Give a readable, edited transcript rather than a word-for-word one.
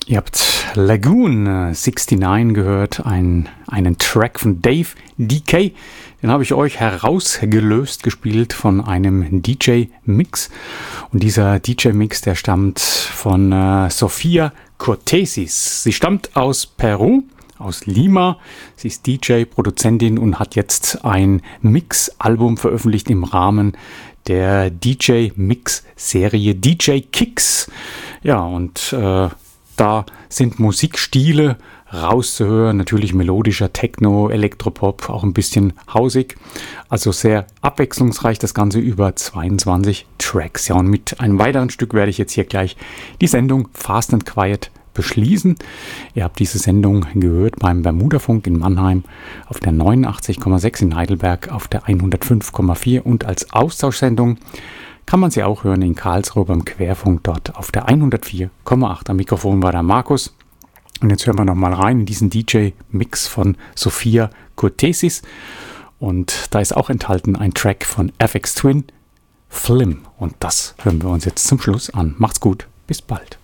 Ihr habt Lagoon 69 gehört, einen Track von Dave DK. Den habe ich euch herausgelöst gespielt von einem DJ-Mix. Und dieser DJ-Mix, der stammt von Sofia Cortesis. Sie stammt aus Peru, aus Lima. Sie ist DJ, Produzentin und hat jetzt ein Mix-Album veröffentlicht im Rahmen der DJ-Mix-Serie DJ Kicks. Ja, und da sind Musikstile rauszuhören, natürlich melodischer Techno, Elektropop, auch ein bisschen hausig. Also sehr abwechslungsreich, das Ganze über 22 Tracks. Ja, und mit einem weiteren Stück werde ich jetzt hier gleich die Sendung Fast and Quiet beschließen. Ihr habt diese Sendung gehört beim Bermudafunk in Mannheim, auf der 89,6 in Heidelberg, auf der 105,4 und als Austauschsendung kann man sie auch hören in Karlsruhe beim Querfunk, dort auf der 104,8. Am Mikrofon war der Markus. Und jetzt hören wir nochmal rein in diesen DJ-Mix von Sofia Cortesis. Und da ist auch enthalten ein Track von FX Twin, Flim. Und das hören wir uns jetzt zum Schluss an. Macht's gut, bis bald.